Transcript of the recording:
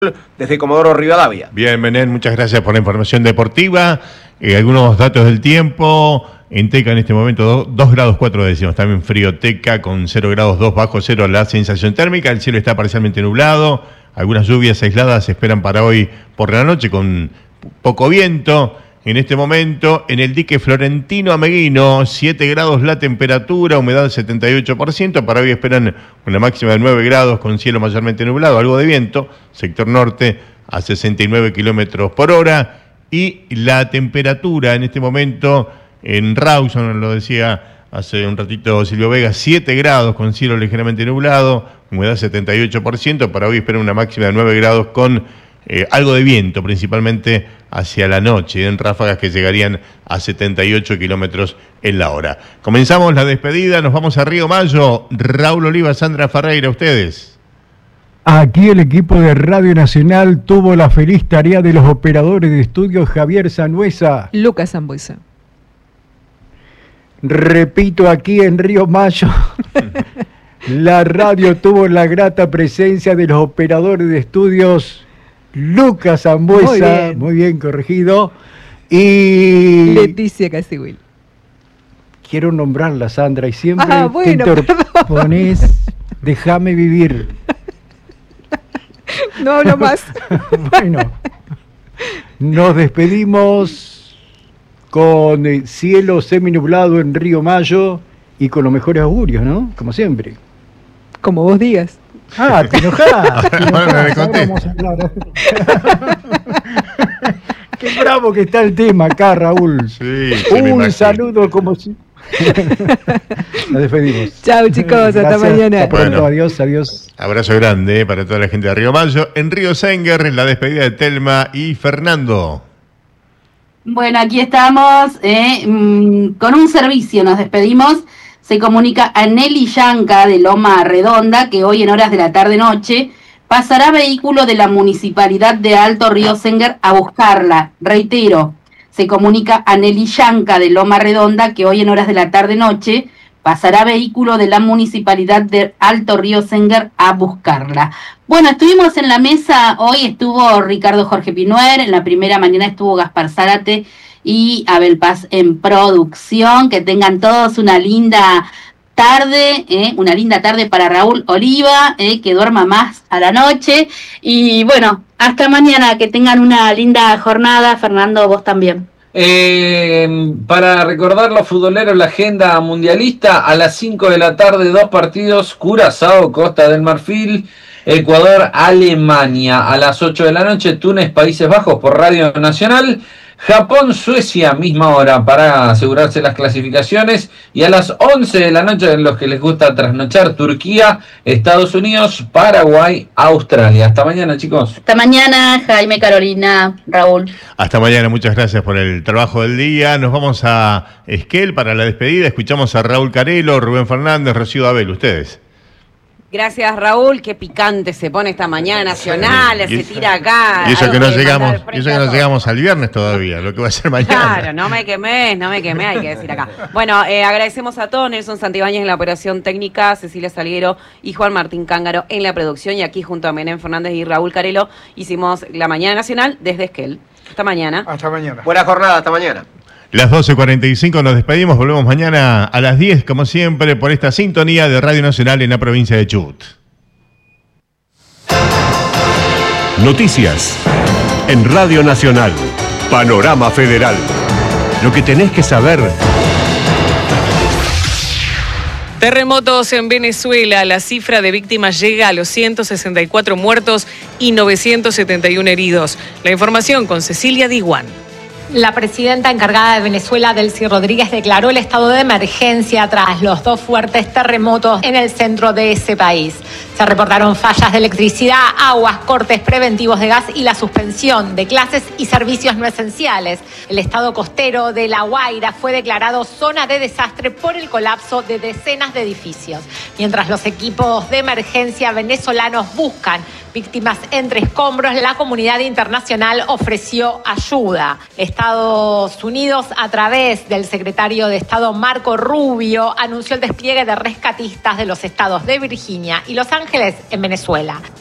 desde Comodoro Rivadavia. Bien, Menem, muchas gracias por la información deportiva. Algunos datos del tiempo. En Teca en este momento 2 grados 4 décimos. También frío Teca con 0 grados 2 bajo cero la sensación térmica. El cielo está parcialmente nublado. Algunas lluvias aisladas se esperan para hoy por la noche con poco viento. En este momento, en el dique Florentino Ameguino, 7 grados la temperatura, humedad 78%. Para hoy esperan una máxima de 9 grados con cielo mayormente nublado, algo de viento. Sector norte a 69 kilómetros por hora. Y la temperatura en este momento en Rawson, lo decía hace un ratito Silvio Vega, 7 grados con cielo ligeramente nublado, humedad 78%. Para hoy esperan una máxima de 9 grados con algo de viento, principalmente hacia la noche, en ráfagas que llegarían a 78 kilómetros en la hora. Comenzamos la despedida, nos vamos a Río Mayo. Raúl Oliva, Sandra Ferreira, ustedes. Aquí el equipo de Radio Nacional tuvo la feliz tarea de los operadores de estudio Javier Sanhuesa, Lucas Zambuesa. Repito, aquí en Río Mayo, la radio tuvo la grata presencia de los operadores de estudios Lucas Zambuesa, muy bien corregido, y Leticia Casigüil. Quiero nombrarla, Sandra, y siempre bueno, te interpones. Déjame vivir. No hablo más. Bueno, nos despedimos con cielo seminublado en Río Mayo y con los mejores augurios, ¿no? Como siempre. Como vos digas. Ah, te enojás. Ahora me conté. Vamos a hablar. Qué bravo que está el tema acá, Raúl. Sí, un saludo como si... Nos despedimos. Chao, chicos, hasta mañana. Hasta pronto, Bueno. adiós. Abrazo grande para toda la gente de Río Mayo. En Río Senguer, la despedida de Telma y Fernando. Bueno, aquí estamos con un servicio, nos despedimos. Se comunica a Nelly Yanca de Loma Redonda que hoy en horas de la tarde-noche pasará vehículo de la Municipalidad de Alto Río Senguer a buscarla. Reitero, se comunica a Nelly Yanca de Loma Redonda que hoy en horas de la tarde-noche pasará vehículo de la Municipalidad de Alto Río Senguer a buscarla. Bueno, estuvimos en la mesa, hoy estuvo Ricardo Jorge Pinuer, en la primera mañana estuvo Gaspar Zárate y Abel Paz en producción. Que tengan todos una linda tarde para Raúl Oliva, que duerma más a la noche. Y bueno, hasta mañana, que tengan una linda jornada. Fernando, vos también. Para recordar los futboleros, la agenda mundialista, a las 5 de la tarde, 2 partidos: Curazao, Costa del Marfil, Ecuador, Alemania. A las 8 de la noche, Túnez, Países Bajos por Radio Nacional. Japón, Suecia, misma hora para asegurarse las clasificaciones. Y a las 11 de la noche, en los que les gusta trasnochar, Turquía, Estados Unidos, Paraguay, Australia. Hasta mañana, chicos. Hasta mañana, Jaime, Carolina, Raúl. Hasta mañana, muchas gracias por el trabajo del día. Nos vamos a Esquel para la despedida. Escuchamos a Raúl Carelo, Rubén Fernández, Rocío Abel. Ustedes. Gracias, Raúl. Qué picante se pone esta mañana nacional, se tira acá. Y eso que no llegamos al viernes todavía, lo que va a ser mañana. Claro, no me quemés, hay que decir acá. Bueno, agradecemos a todos: Nelson Santibáñez en la operación técnica, Cecilia Salguero y Juan Martín Cángaro en la producción. Y aquí junto a Menem Fernández y Raúl Carelo hicimos la mañana nacional desde Esquel. Hasta mañana. Hasta mañana. Buena jornada, hasta mañana. Las 12:45 nos despedimos, volvemos mañana a las 10, como siempre, por esta sintonía de Radio Nacional en la provincia de Chubut. Noticias en Radio Nacional. Panorama Federal. Lo que tenés que saber. Terremotos en Venezuela. La cifra de víctimas llega a los 164 muertos y 971 heridos. La información con Cecilia Diguán. La presidenta encargada de Venezuela, Delcy Rodríguez, declaró el estado de emergencia tras los 2 fuertes terremotos en el centro de ese país. Se reportaron fallas de electricidad, aguas, cortes preventivos de gas y la suspensión de clases y servicios no esenciales. El estado costero de La Guaira fue declarado zona de desastre por el colapso de decenas de edificios. Mientras los equipos de emergencia venezolanos buscan víctimas entre escombros, la comunidad internacional ofreció ayuda. Estados Unidos, a través del secretario de Estado Marco Rubio, anunció el despliegue de rescatistas de los estados de Virginia y Los Ángeles en Venezuela.